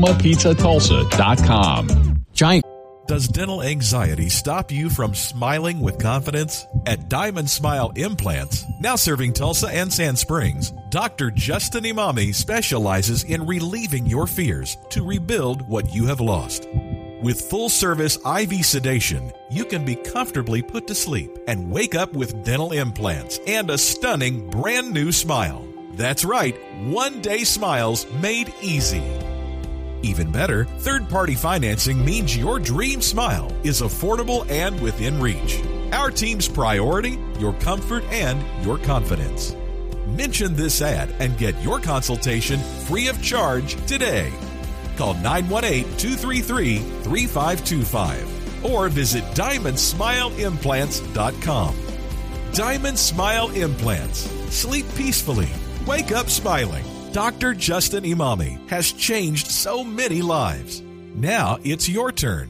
LaRomaPizzaTulsa.com. Giant. Does dental anxiety stop you from smiling with confidence? At Diamond Smile Implants, now serving Tulsa and Sand Springs, Dr. Justin Imami specializes in relieving your fears to rebuild what you have lost. With full-service IV sedation, you can be comfortably put to sleep and wake up with dental implants and a stunning brand new smile. That's right, one-day smiles made easy. Even better, third-party financing means your dream smile is affordable and within reach. Our team's priority, your comfort and your confidence. Mention this ad and get your consultation free of charge today. Call 918-233-3525 or visit DiamondSmileImplants.com. Diamond Smile Implants. Sleep peacefully. Wake up smiling. Dr. Justin Imami has changed so many lives. Now it's your turn.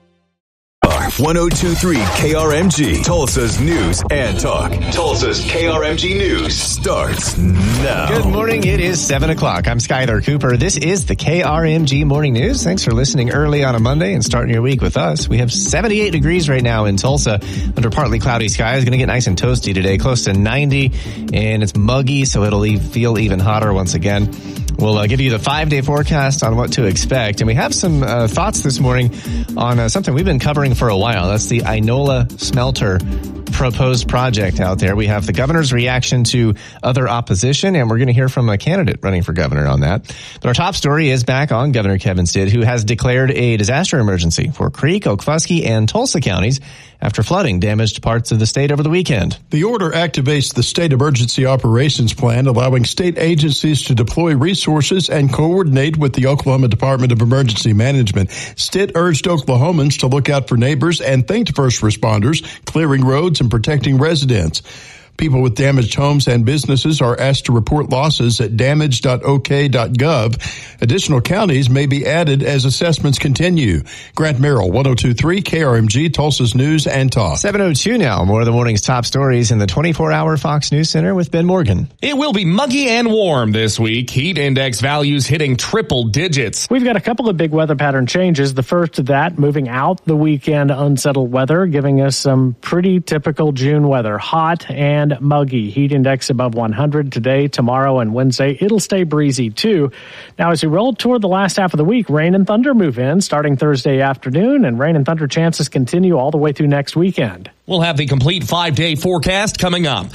102.3 KRMG, Tulsa's News and Talk. Tulsa's KRMG News starts now. Good morning. It is 7 o'clock. I'm Skyler Cooper. This is the KRMG Morning News. Thanks for listening early on a Monday and starting your week with us. We have 78 degrees right now in Tulsa under partly cloudy skies. Going to get nice and toasty today, close to 90, and it's muggy, so it'll feel even hotter once again. We'll give you the 5-day forecast on what to expect. And we have some thoughts this morning on something we've been covering for a while. That's the Inola Smelter proposed project out there. We have the governor's reaction to other opposition, and we're going to hear from a candidate running for governor on that. But our top story is back on Governor Kevin Stitt, who has declared a disaster emergency for Creek, Okfuskee, and Tulsa counties after flooding damaged parts of the state over the weekend. The order activates the State Emergency Operations Plan, allowing state agencies to deploy resources and coordinate with the Oklahoma Department of Emergency Management. Stitt urged Oklahomans to look out for neighbors and thanked first responders, clearing roads and protecting residents. People with damaged homes and businesses are asked to report losses at damage.ok.gov. Additional counties may be added as assessments continue. Grant Merrill, 102.3 KRMG, Tulsa's News and Talk. 7:02 now. More of the morning's top stories in the 24-hour Fox News Center with Ben Morgan. It will be muggy and warm this week. Heat index values hitting triple digits. We've got a couple of big weather pattern changes. The first of that, moving out the weekend unsettled weather, giving us some pretty typical June weather. Hot and muggy. Heat index above 100 today, tomorrow, and Wednesday. It'll stay breezy too. Now, as we roll toward the last half of the week, rain and thunder move in starting Thursday afternoon, and rain and thunder chances continue all the way through next weekend. We'll have the complete 5-day forecast coming up.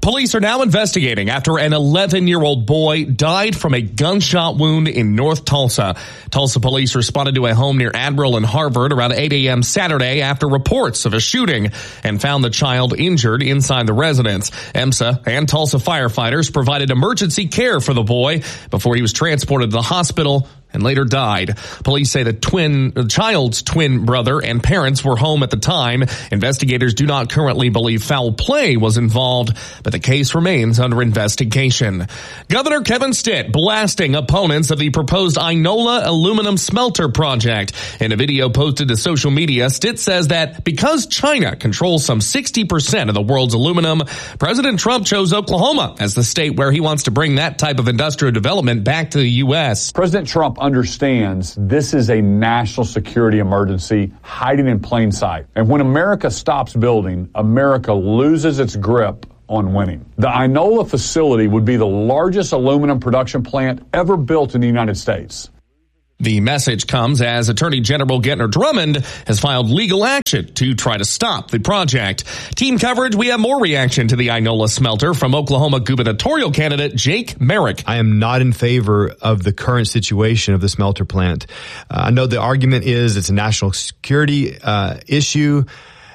Police are now investigating after an 11-year-old boy died from a gunshot wound in North Tulsa. Tulsa police responded to a home near Admiral and Harvard around 8 a.m. Saturday after reports of a shooting and found the child injured inside the residence. EMSA and Tulsa firefighters provided emergency care for the boy before he was transported to the hospital and later died. Police say the child's twin brother and parents were home at the time. Investigators do not currently believe foul play was involved, but the case remains under investigation. Governor Kevin Stitt blasting opponents of the proposed Inola aluminum smelter project. In a video posted to social media, Stitt says that because China controls some 60% of the world's aluminum, President Trump chose Oklahoma as the state where he wants to bring that type of industrial development back to the U.S. President Trump understands this is a national security emergency hiding in plain sight. And when America stops building, America loses its grip on winning. The Inola facility would be the largest aluminum production plant ever built in the United States. The message comes as Attorney General Gentner Drummond has filed legal action to try to stop the project. Team coverage, we have more reaction to the Inola smelter from Oklahoma gubernatorial candidate Jake Merrick. I am not in favor of the current situation of the smelter plant. I know the argument is it's a national security issue,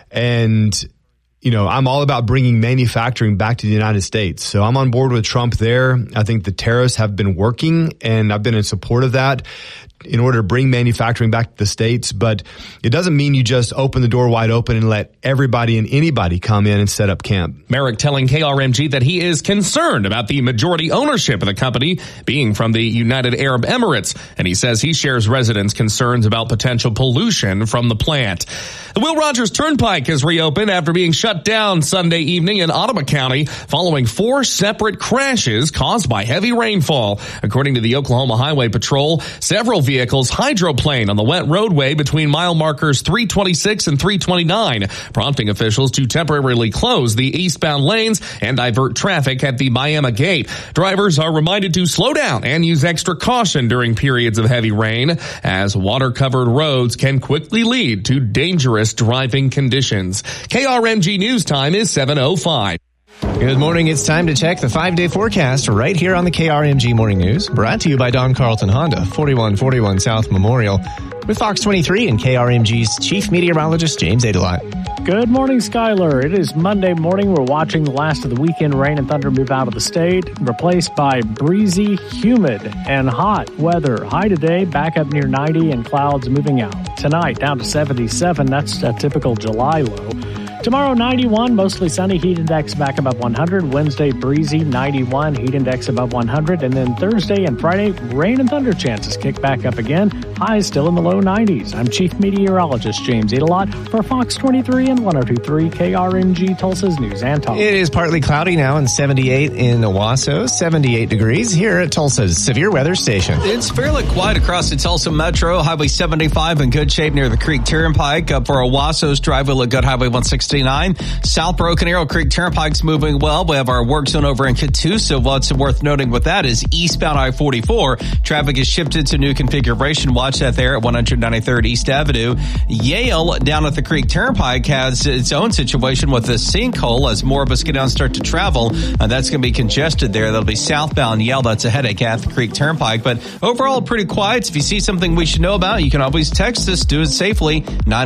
and I'm all about bringing manufacturing back to the United States. So I'm on board with Trump there. I think the tariffs have been working, and I've been in support of that in order to bring manufacturing back to the States. But it doesn't mean you just open the door wide open and let everybody and anybody come in and set up camp. Merrick telling KRMG that he is concerned about the majority ownership of the company being from the United Arab Emirates. And he says he shares residents' concerns about potential pollution from the plant. The Will Rogers Turnpike has reopened after being shut down Sunday evening in Ottawa County following 4 separate crashes caused by heavy rainfall. According to the Oklahoma Highway Patrol, several vehicles hydroplaned on the wet roadway between mile markers 326 and 329, prompting officials to temporarily close the eastbound lanes and divert traffic at the Miami Gate. Drivers are reminded to slow down and use extra caution during periods of heavy rain, as water-covered roads can quickly lead to dangerous driving conditions. KRMG News Time is 7:05. Good morning. It's time to check the 5-day forecast right here on the KRMG Morning News. Brought to you by Don Carlton Honda, 4141 South Memorial, with Fox 23 and KRMG's Chief Meteorologist James Adelot. Good morning, Skyler. It is Monday morning. We're watching the last of the weekend rain and thunder move out of the state, replaced by breezy, humid, and hot weather. High today, back up near 90, and clouds moving out. Tonight, down to 77. That's a typical July low. Tomorrow, 91, mostly sunny, heat index back above 100. Wednesday, breezy, 91, heat index above 100. And then Thursday and Friday, rain and thunder chances kick back up again. Highs still in the low 90s. I'm Chief Meteorologist James Adelot for Fox 23 and 102.3 KRMG Tulsa's News and Talk. It is partly cloudy now and 78 in Owasso, 78 degrees here at Tulsa's Severe Weather Station. It's fairly quiet across the Tulsa Metro. Highway 75 in good shape near the Creek Turnpike. Up for Owasso's driveway, look good. Highway 169. South Broken Arrow Creek Turnpike's moving well. We have our work zone over in Catoosa. What's worth noting with that is eastbound I-44. Traffic is shifted to new configuration. Watch that there at 193rd East Avenue. Yale down at the Creek Turnpike has its own situation with a sinkhole as more of us get down and start to travel. That's going to be congested there. That'll be southbound Yale. That's a headache at the Creek Turnpike. But overall, pretty quiet. If you see something we should know about, you can always text us. Do it safely.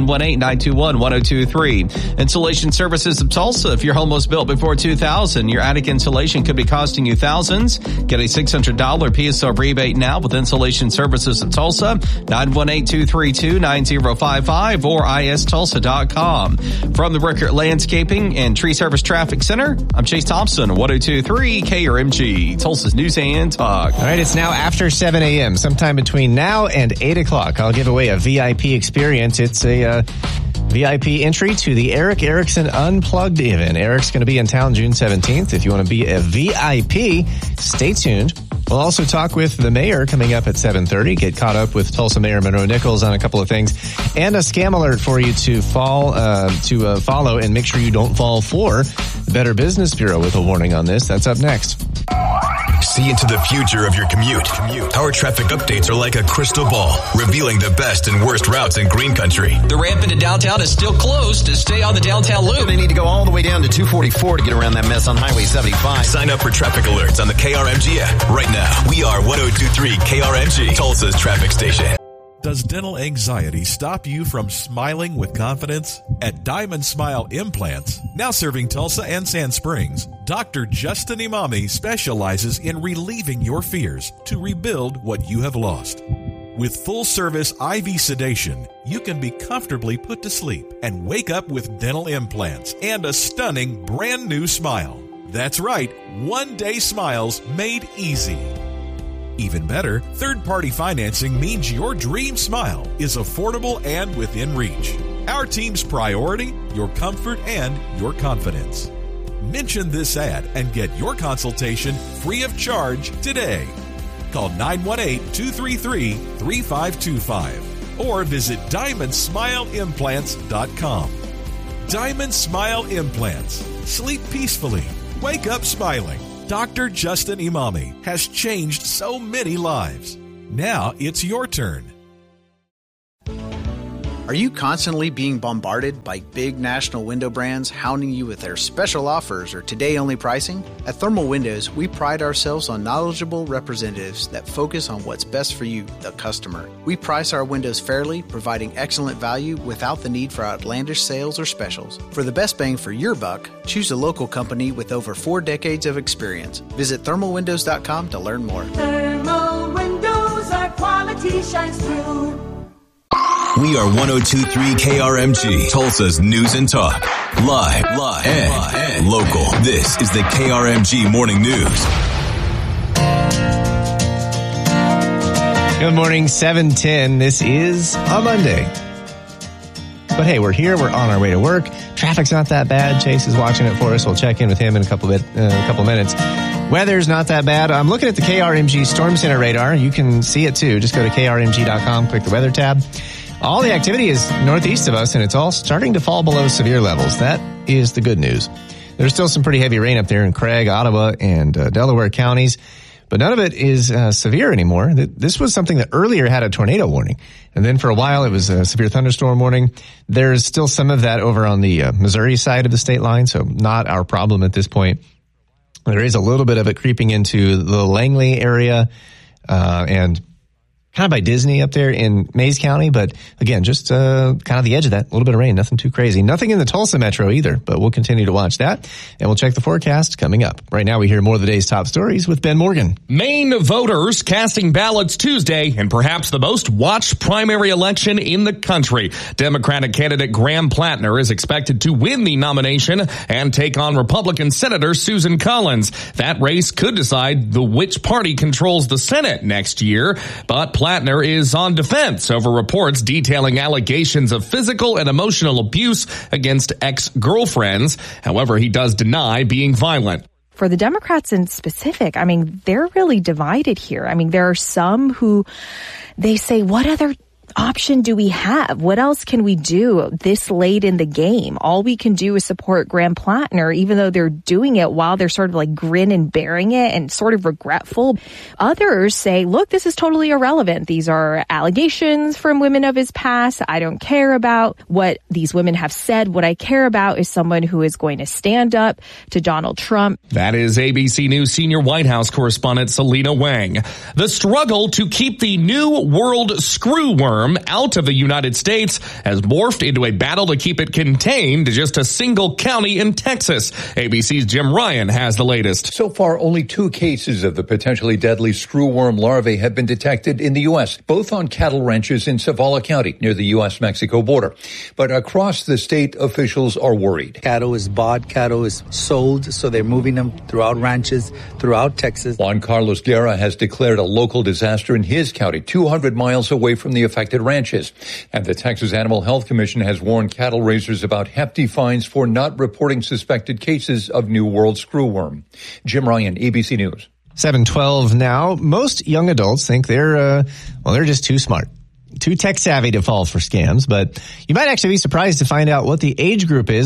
918-921-1023. Insulation Services of Tulsa. If your home was built before 2000, your attic insulation could be costing you thousands. Get a $600 PSO rebate now with Insulation Services of Tulsa. 918-232-9055 or istulsa.com. From the Rickert Landscaping and Tree Service Traffic Center, I'm Chase Thompson, 102.3 KRMG, Tulsa's News and Talk. All right, it's now after 7 a.m. Sometime between now and 8 o'clock, I'll give away a VIP experience. It's a VIP entry to the Eric Erickson Unplugged event. Eric's going to be in town June 17th. If you want to be a VIP, stay tuned. We'll also talk with the mayor coming up at 7:30. Get caught up with Tulsa Mayor Monroe Nichols on a couple of things, and a scam alert for you to follow, and make sure you don't fall for the Better Business Bureau with a warning on this. That's up next. See into the future of your commute. Our traffic updates are like a crystal ball, revealing the best and worst routes in Green Country. The ramp into downtown is still closed to stay on the downtown loop. They need to go all the way down to 244 to get around that mess on Highway 75. Sign up for traffic alerts on the KRMG app. Right now, we are 102.3 KRMG, Tulsa's traffic station. Does dental anxiety stop you from smiling with confidence? At Diamond Smile Implants, now serving Tulsa and Sand Springs, Dr. Justin Imami specializes in relieving your fears to rebuild what you have lost. With full-service IV sedation, you can be comfortably put to sleep and wake up with dental implants and a stunning brand new smile. That's right, one-day smiles made easy. Even better, third-party financing means your dream smile is affordable and within reach. Our team's priority, your comfort and your confidence. Mention this ad and get your consultation free of charge today. Call 918-233-3525 or visit DiamondSmileImplants.com. Diamond Smile Implants. Sleep peacefully. Wake up smiling. Dr. Justin Imami has changed so many lives. Now it's your turn. Are you constantly being bombarded by big national window brands hounding you with their special offers or today-only pricing? At Thermal Windows, we pride ourselves on knowledgeable representatives that focus on what's best for you, the customer. We price our windows fairly, providing excellent value without the need for outlandish sales or specials. For the best bang for your buck, choose a local company with over 4 decades of experience. Visit thermalwindows.com to learn more. Thermal Windows, our quality shines through. We are 102.3 KRMG, Tulsa's News and Talk. Live and local. This is the KRMG Morning News. Good morning, 7:10. This is a Monday. But hey, we're here. We're on our way to work. Traffic's not that bad. Chase is watching it for us. We'll check in with him in a couple minutes. Weather's not that bad. I'm looking at the KRMG Storm Center radar. You can see it too. Just go to krmg.com, click the weather tab. All the activity is northeast of us, and it's all starting to fall below severe levels. That is the good news. There's still some pretty heavy rain up there in Craig, Ottawa, and Delaware counties, but none of it is severe anymore. This was something that earlier had a tornado warning, and then for a while it was a severe thunderstorm warning. There's still some of that over on the Missouri side of the state line, so not our problem at this point. There is a little bit of it creeping into the Langley area and kind of by Disney up there in Mays County, but again, just kind of the edge of that. A little bit of rain, nothing too crazy. Nothing in the Tulsa metro either, but we'll continue to watch that, and we'll check the forecast coming up. Right now, we hear more of the day's top stories with Ben Morgan. Maine voters casting ballots Tuesday in perhaps the most watched primary election in the country. Democratic candidate Graham Plattner is expected to win the nomination and take on Republican Senator Susan Collins. That race could decide which party controls the Senate next year, but Plattner is on defense over reports detailing allegations of physical and emotional abuse against ex-girlfriends. However, he does deny being violent. For the Democrats in specific, I mean, they're really divided here. I mean, there are some who they say, what other option do we have? What else can we do this late in the game? All we can do is support Graham Plattner, even though they're doing it while they're sort of like grin and bearing it and sort of regretful. Others say, look, this is totally irrelevant. These are allegations from women of his past. I don't care about what these women have said. What I care about is someone who is going to stand up to Donald Trump. That is ABC News senior White House correspondent Selena Wang. The struggle to keep the New World screwworm out of the United States has morphed into a battle to keep it contained to just a single county in Texas. ABC's Jim Ryan has the latest. So far, only 2 cases of the potentially deadly screwworm larvae have been detected in the U.S., both on cattle ranches in Zavala County near the U.S.-Mexico border. But across the state, officials are worried. Cattle is bought, cattle is sold, so they're moving them throughout ranches, throughout Texas. Juan Carlos Guerra has declared a local disaster in his county, 200 miles away from the affected ranches. And the Texas Animal Health Commission has warned cattle raisers about hefty fines for not reporting suspected cases of New World screwworm. Jim Ryan, ABC News. 7:12 now. Most young adults think they're just too smart, too tech savvy to fall for scams, but you might actually be surprised to find out what the age group is that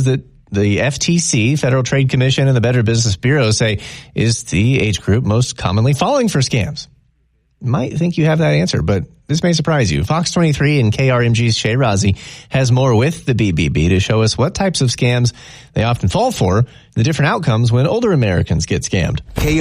the FTC, Federal Trade Commission, and the Better Business Bureau say is the age group most commonly falling for scams. You might think you have that answer, but this may surprise you. Fox 23 and KRMG's Shay Razi has more with the BBB to show us what types of scams they often fall for, the different outcomes when older Americans get scammed.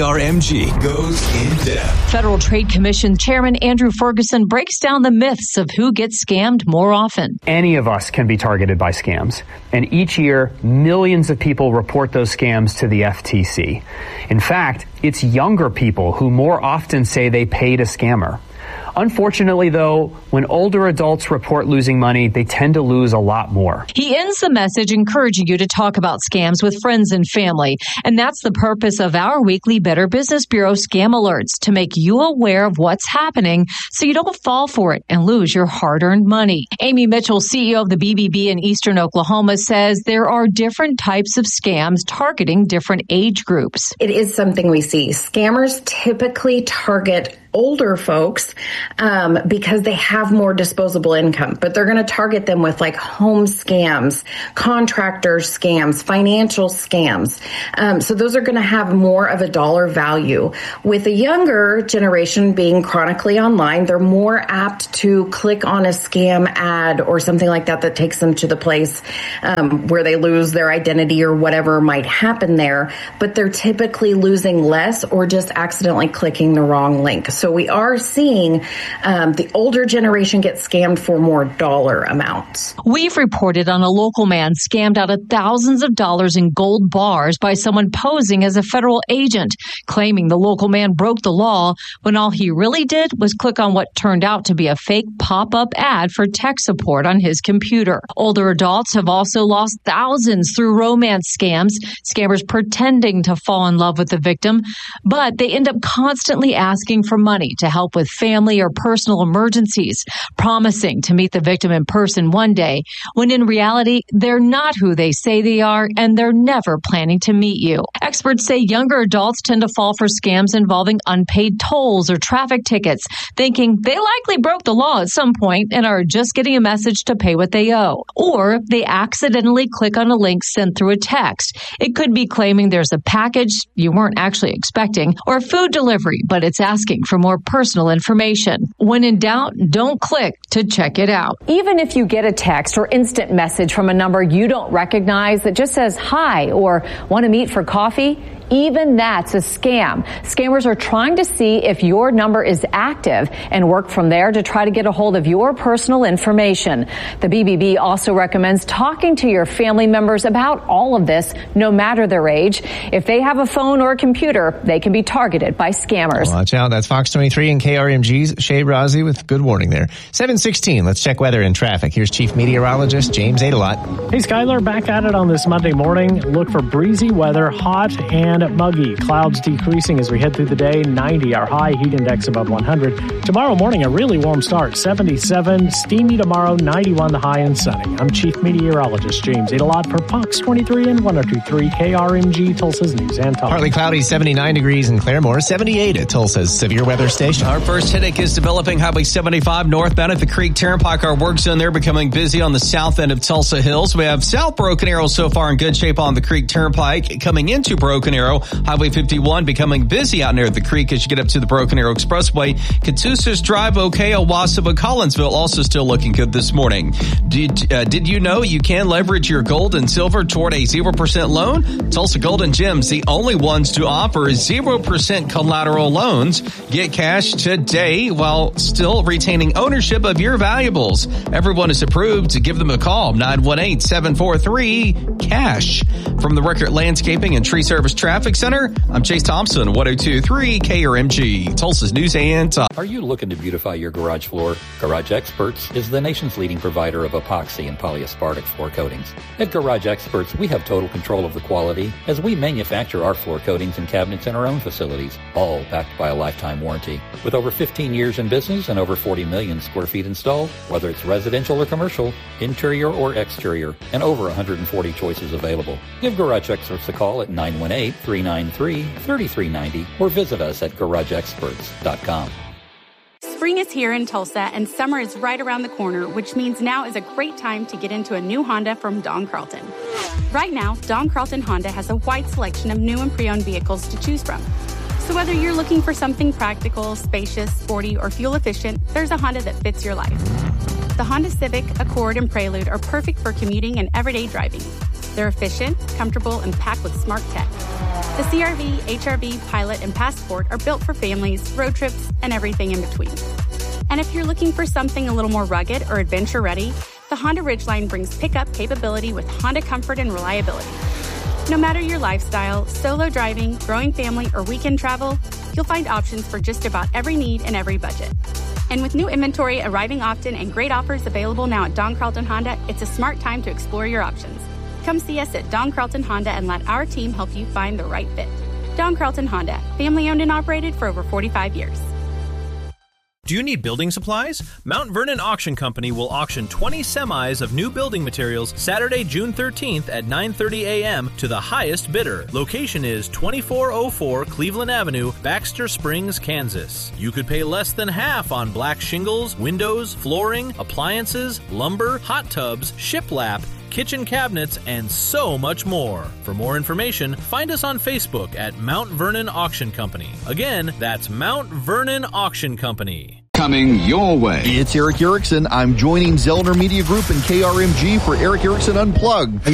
KRMG goes in depth. Federal Trade Commission Chairman Andrew Ferguson breaks down the myths of who gets scammed more often. Any of us can be targeted by scams, and each year, millions of people report those scams to the FTC. In fact, it's younger people who more often say they paid a scammer. Unfortunately, though, when older adults report losing money, they tend to lose a lot more. He ends the message encouraging you to talk about scams with friends and family. And that's the purpose of our weekly Better Business Bureau Scam Alerts, to make you aware of what's happening so you don't fall for it and lose your hard-earned money. Amy Mitchell, CEO of the BBB in Eastern Oklahoma, says there are different types of scams targeting different age groups. It is something we see. Scammers typically target older folks because they have more disposable income, but they're going to target them with like home scams, contractor scams, financial scams. So those are going to have more of a dollar value. With the younger generation being chronically online, they're more apt to click on a scam ad or something like that that takes them to the place where they lose their identity or whatever might happen there. But they're typically losing less or just accidentally clicking the wrong link. So we are seeing the older generation get scammed for more dollar amounts. We've reported on a local man scammed out of thousands of dollars in gold bars by someone posing as a federal agent, claiming the local man broke the law when all he really did was click on what turned out to be a fake pop-up ad for tech support on his computer. Older adults have also lost thousands through romance scams, scammers pretending to fall in love with the victim, but they end up constantly asking for money to help with family or personal emergencies, promising to meet the victim in person one day, when in reality, they're not who they say they are, and they're never planning to meet you. Experts say younger adults tend to fall for scams involving unpaid tolls or traffic tickets, thinking they likely broke the law at some point and are just getting a message to pay what they owe. Or they accidentally click on a link sent through a text. It could be claiming there's a package you weren't actually expecting, or food delivery, but it's asking for more personal information. When in doubt, don't click to check it out. Even if you get a text or instant message from a number you don't recognize that just says hi or want to meet for coffee, even that's a scam. Scammers are trying to see if your number is active and work from there to try to get a hold of your personal information. The BBB also recommends talking to your family members about all of this, no matter their age. If they have a phone or a computer, they can be targeted by scammers. Watch out. That's Fox 23 and KRMG's Shay Razi with good warning there. 7:16. Let's check weather and traffic. Here's Chief Meteorologist James Adelot. Hey, Skylar, back at it on this Monday morning. Look for breezy weather, hot and muggy. Clouds decreasing as we head through the day. 90, our high, heat index above 100. Tomorrow morning, a really warm start. 77, steamy tomorrow, 91 the high and sunny. I'm Chief Meteorologist James Adelot for Fox 23 and 102.3 KRMG, Tulsa's News and Talk. Partly cloudy, 79 degrees in Claremore, 78 at Tulsa's severe weather station. Our first headache is developing Highway 75 northbound at the Creek Turnpike. Our work zone there becoming busy on the south end of Tulsa Hills. We have South Broken Arrow so far in good shape on the Creek Turnpike. Coming into Broken Arrow, Highway 51 becoming busy out near the creek as you get up to the Broken Arrow Expressway. Catoosa's Drive okay. Owasso and Collinsville also still looking good this morning. Did you know you can leverage your gold and silver toward a 0% loan? Tulsa Gold and Gems, the only ones to offer 0% collateral loans. Get cash today while still retaining ownership of your valuables. Everyone is approved. To give them a call, 918-743-CASH. From the Record Landscaping and Tree Service Traffic Center, I'm Chase Thompson, 102.3 KRMG, Tulsa's News and Talk. Are you looking to beautify your garage floor? Garage Experts is the nation's leading provider of epoxy and polyaspartic floor coatings. At Garage Experts, we have total control of the quality as we manufacture our floor coatings and cabinets in our own facilities, all backed by a lifetime warranty. With over 15 years in business and over 40 million square feet installed, whether it's residential or commercial, interior or exterior, and over 140 choices available. Give Garage Experts a call at 918-393-3390 or visit us at garageexperts.com. Spring is here in Tulsa and summer is right around the corner, which means now is a great time to get into a new Honda from Don Carlton. Right now, Don Carlton Honda has a wide selection of new and pre-owned vehicles to choose from. So whether you're looking for something practical, spacious, sporty, or fuel efficient, there's a Honda that fits your life. The Honda Civic, Accord, and Prelude are perfect for commuting and everyday driving. They're efficient, comfortable, and packed with smart tech. The CR-V, HR-V, Pilot, and Passport are built for families, road trips, and everything in between. And if you're looking for something a little more rugged or adventure-ready, the Honda Ridgeline brings pickup capability with Honda comfort and reliability. No matter your lifestyle, solo driving, growing family, or weekend travel, you'll find options for just about every need and every budget. And with new inventory arriving often and great offers available now at Don Carlton Honda, it's a smart time to explore your options. Come see us at Don Carlton Honda and let our team help you find the right fit. Don Carlton Honda, family owned and operated for over 45 years. Do you need building supplies? Mount Vernon Auction Company will auction 20 semis of new building materials Saturday, June 13th at 9:30 a.m. to the highest bidder. Location is 2404 Cleveland Avenue, Baxter Springs, Kansas. You could pay less than half on black shingles, windows, flooring, appliances, lumber, hot tubs, shiplap, kitchen cabinets, and so much more. For more information, find us on Facebook at Mount Vernon Auction Company. Again, that's Mount Vernon Auction Company. Coming your way. It's Eric Erickson. I'm joining Zellner Media Group and KRMG for Eric Erickson Unplugged.